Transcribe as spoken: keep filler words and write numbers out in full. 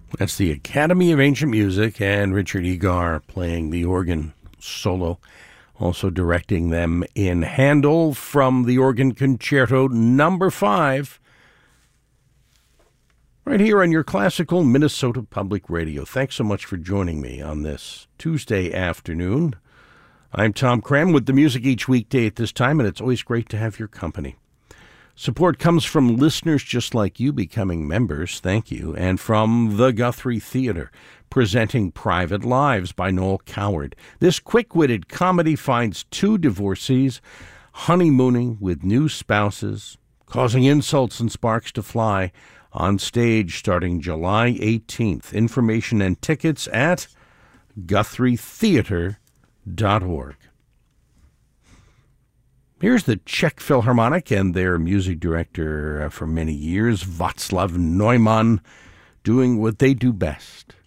That's the Academy of Ancient Music, and Richard Egar playing the organ solo, also directing them in Handel from the Organ Concerto number five, right here on your classical Minnesota Public Radio. Thanks so much for joining me on this Tuesday afternoon. I'm Tom Cram with the music each weekday at this time, and it's always great to have your company. Support comes from listeners just like you becoming members, thank you, and from the Guthrie Theater, presenting Private Lives by Noel Coward. This quick-witted comedy finds two divorcees honeymooning with new spouses, causing insults and sparks to fly, on stage starting July eighteenth. Information and tickets at guthrie theater dot org. Here's the Czech Philharmonic and their music director for many years, Václav Neumann, doing what they do best.